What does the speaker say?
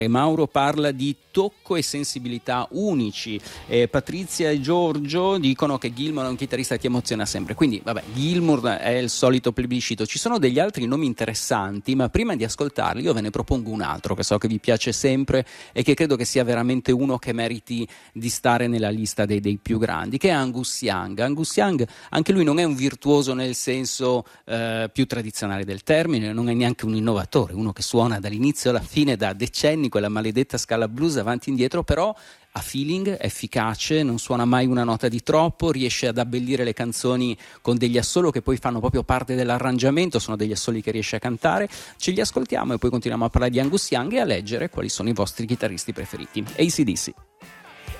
Mauro parla di tocco e sensibilità unici, Patrizia e Giorgio dicono che Gilmour è un chitarrista che ti emoziona sempre, quindi vabbè, Gilmour è il solito plebiscito. Ci sono degli altri nomi interessanti, ma prima di ascoltarli io ve ne propongo un altro che so che vi piace sempre e che credo che sia veramente uno che meriti di stare nella lista dei più grandi, che è Angus Young. Angus Young, anche lui non è un virtuoso nel senso più tradizionale del termine, non è neanche un innovatore, uno che suona dall'inizio alla fine da decenni quella maledetta scala blues avanti e indietro, però ha feeling, è efficace, non suona mai una nota di troppo, riesce ad abbellire le canzoni con degli assolo che poi fanno proprio parte dell'arrangiamento, sono degli assoli che riesce a cantare. Ce li ascoltiamo e poi continuiamo a parlare di Angus Young e a leggere quali sono i vostri chitarristi preferiti. AC/DC.